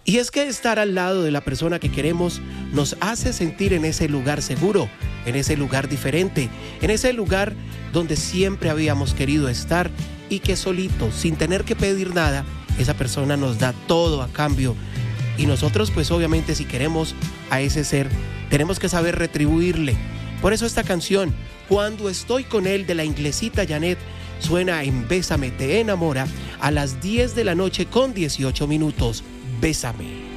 Y es que estar al lado de la persona que queremos nos hace sentir en ese lugar seguro, en ese lugar diferente, en ese lugar donde siempre habíamos querido estar y que solito, sin tener que pedir nada, esa persona nos da todo a cambio. Y nosotros pues obviamente si queremos a ese ser, tenemos que saber retribuirle. Por eso esta canción, Cuando estoy con él, de la inglesita Janet, suena en Bésame te enamora a las 10 de la noche con 18 minutos. Bésame.